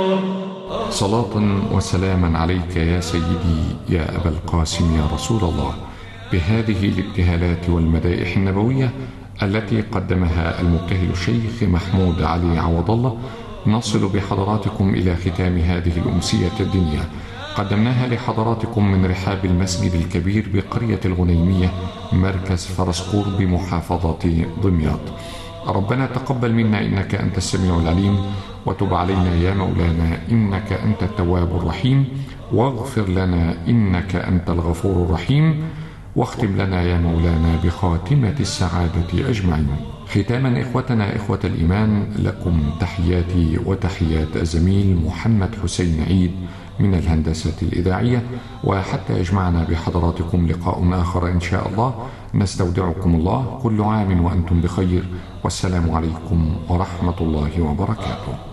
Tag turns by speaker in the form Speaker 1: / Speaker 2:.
Speaker 1: صلاة وسلاما عليك يا سيدي يا أبا القاسم يا رسول الله، بهذه الابتهالات والمدائح النبوية التي قدمها المبتهل الشيخ محمود علي عوض الله، نصل بحضراتكم إلى ختام هذه الأمسية الدينية. قدمناها لحضراتكم من رحاب المسجد الكبير بقرية الغنيمية، مركز فرسقور بمحافظة دمياط. ربنا تقبل منا إنك أنت السميع العليم، وتب علينا يا مولانا إنك أنت التواب الرحيم، واغفر لنا إنك أنت الغفور الرحيم، واختم لنا يا مولانا بخاتمة السعادة أجمعين. ختاما إخوتنا إخوة الإيمان، لكم تحياتي وتحيات الزميل محمد حسين عيد من الهندسة الإذاعية، وحتى يجمعنا بحضراتكم لقاء آخر إن شاء الله، نستودعكم الله، كل عام وأنتم بخير، والسلام عليكم ورحمة الله وبركاته.